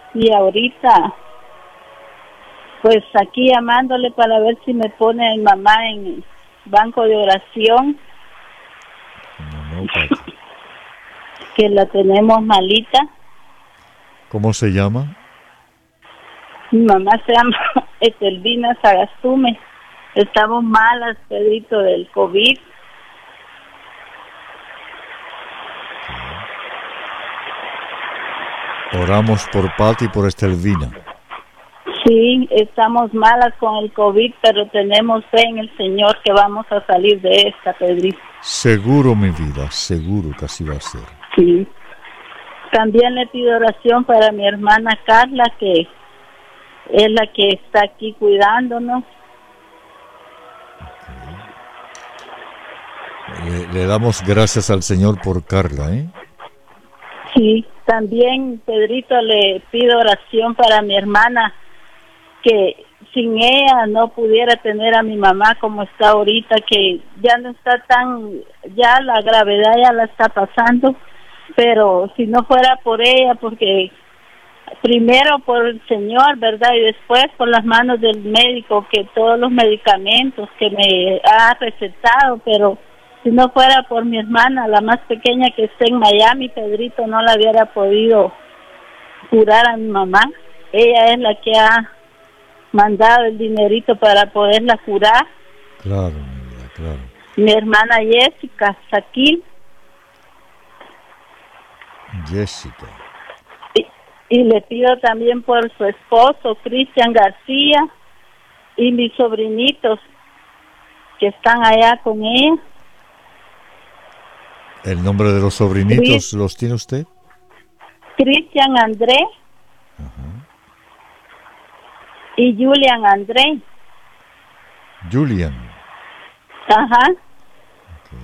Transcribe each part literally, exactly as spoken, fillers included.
Y ahorita, pues aquí llamándole para ver si me pone a mi mamá en banco de oración. No, no, Pati. Que la tenemos malita. ¿Cómo se llama? Mi mamá se llama Etelvina Sagastume. Estamos malas, Pedrito, del COVID. Oramos por Pati y por Estelvina. Sí, estamos malas con el COVID, pero tenemos fe en el Señor que vamos a salir de esta, Pedrito. Seguro, mi vida, seguro que así va a ser. Sí. También le pido oración para mi hermana Carla, que es la que está aquí cuidándonos. Le, le damos gracias al Señor por Carla, ¿eh? Sí, también, Pedrito, le pido oración para mi hermana, que sin ella no pudiera tener a mi mamá como está ahorita, que ya no está tan, ya la gravedad ya la está pasando, pero si no fuera por ella, porque primero por el Señor, ¿verdad? Y después por las manos del médico, que todos los medicamentos que me ha recetado, pero si no fuera por mi hermana, la más pequeña que está en Miami, Pedrito, no la hubiera podido curar a mi mamá. Ella es la que ha mandado el dinerito para poderla curar. Claro, mi vida, claro. Mi hermana Jessica Saquil. Jessica. Y, y le pido también por su esposo, Cristian García, y mis sobrinitos que están allá con ella. ¿El nombre de los sobrinitos Chris, los tiene usted? Cristian André. Ajá. Y Julian André. Julian. Ajá. Okay.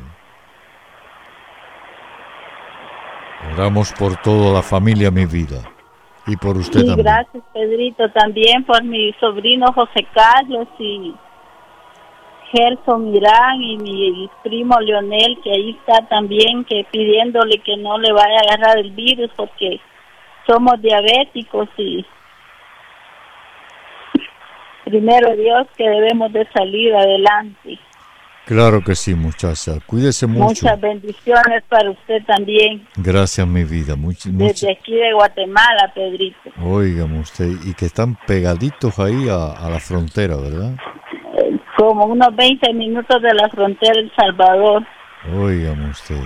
Oramos por toda la familia, mi vida. Y por usted y también. Gracias, Pedrito, también por mi sobrino José Carlos y Gerson Mirán y mi primo Leonel, que ahí está también, que pidiéndole que no le vaya a agarrar el virus porque somos diabéticos y primero Dios que debemos de salir adelante. Claro que sí, muchacha. Cuídese mucho. Muchas bendiciones para usted también. Gracias, mi vida. Much, much... Desde aquí de Guatemala, Pedrito. Óigame usted, y que están pegaditos ahí a, a la frontera, ¿verdad? Eh, como unos veinte minutos de la frontera de El Salvador. Óigame usted.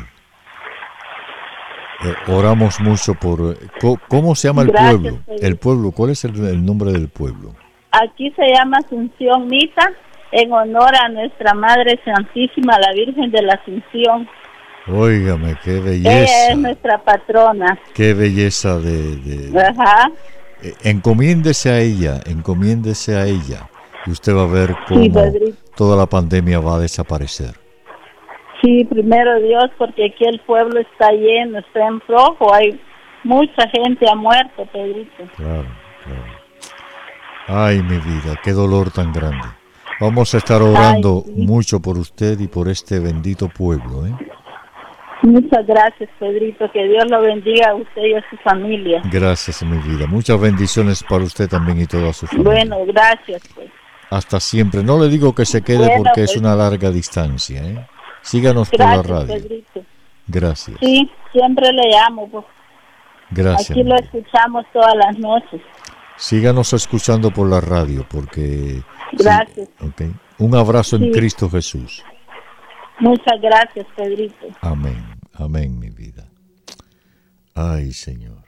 Eh, oramos mucho por... ¿Cómo se llama el Gracias, pueblo? Pedrito. El pueblo, ¿cuál es el, el nombre del pueblo? Aquí se llama Asunción Mita, en honor a nuestra Madre Santísima, la Virgen de la Asunción. Óigame, qué belleza. Ella es nuestra patrona. Qué belleza de... de... Ajá. Eh, encomiéndese a ella, encomiéndese a ella. Y usted va a ver cómo sí, toda la pandemia va a desaparecer. Sí, primero Dios, porque aquí el pueblo está lleno, está en rojo, hay mucha gente ha muerto, Pedrito. Claro, claro. Ay, mi vida, qué dolor tan grande. Vamos a estar orando Ay, sí. mucho por usted y por este bendito pueblo, ¿eh? Muchas gracias, Pedrito. Que Dios lo bendiga a usted y a su familia. Gracias, mi vida. Muchas bendiciones para usted también y toda su familia. Bueno, gracias, pues. Hasta siempre. No le digo que se quede bueno, porque pues, es una larga distancia, ¿eh? Síganos gracias, por la radio. Pedrito. Gracias. Sí, siempre le llamo. Pues. Gracias. Aquí lo escuchamos todas las noches. Síganos escuchando por la radio porque... Gracias. Sí, okay. Un abrazo sí. en Cristo Jesús. Muchas gracias, Pedrito. Amén, amén, mi vida. Ay, Señor.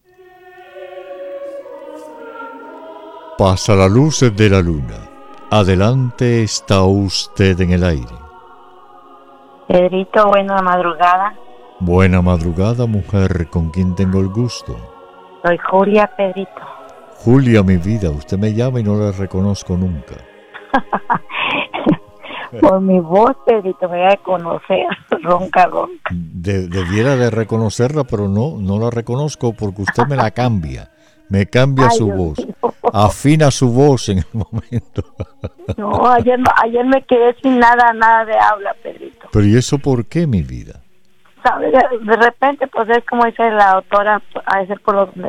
Pasa la luz de la luna. Adelante está usted en el aire. Pedrito, buena madrugada. Buena madrugada, mujer, ¿con quién tengo el gusto? Soy Julia, Pedrito. Julia, mi vida, usted me llama y no la reconozco nunca. Por mi voz, Pedrito, me voy a conocer, ronca, ronca. De, debiera de reconocerla, pero no, no la reconozco porque usted me la cambia. Me cambia Ay, su Dios voz. Dios. Afina su voz en el momento. No, ayer, ayer me quedé sin nada, nada de habla, Pedrito. Pero ¿y eso por qué, mi vida? ¿Sabes? De, de repente, pues es como dice la autora, a ser por los